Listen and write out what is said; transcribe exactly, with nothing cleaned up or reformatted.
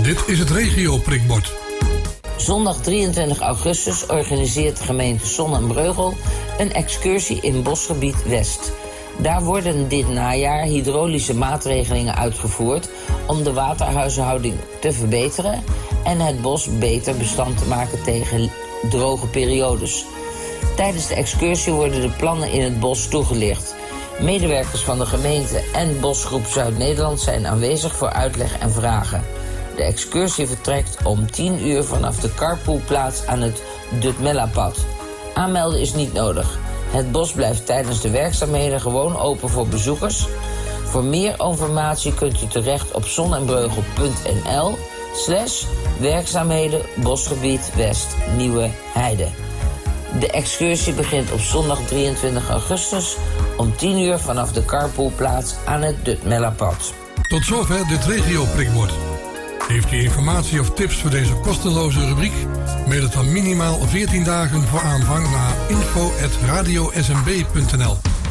Dit is het regio-prikbord. Zondag drieëntwintig augustus organiseert de gemeente Zon en Breugel een excursie in Bosgebied West. Daar worden dit najaar hydraulische maatregelingen uitgevoerd om de waterhuishouding te verbeteren en het bos beter bestand te maken tegen droge periodes. Tijdens de excursie worden de plannen in het bos toegelicht. Medewerkers van de gemeente en Bosgroep Zuid-Nederland zijn aanwezig voor uitleg en vragen. De excursie vertrekt om tien uur vanaf de carpoolplaats aan het Dutmellapad. Aanmelden is niet nodig. Het bos blijft tijdens de werkzaamheden gewoon open voor bezoekers. Voor meer informatie kunt u terecht op zonenbreugel.nl slash werkzaamheden Bosgebied West Nieuwe Heide. De excursie begint op zondag drieëntwintig augustus om tien uur vanaf de carpoolplaats aan het Dutmellapad. Tot zover dit regio-prikbord. Heeft u informatie of tips voor deze kosteloze rubriek? Mail het dan minimaal veertien dagen voor aanvang naar info at radio s m b punt n l.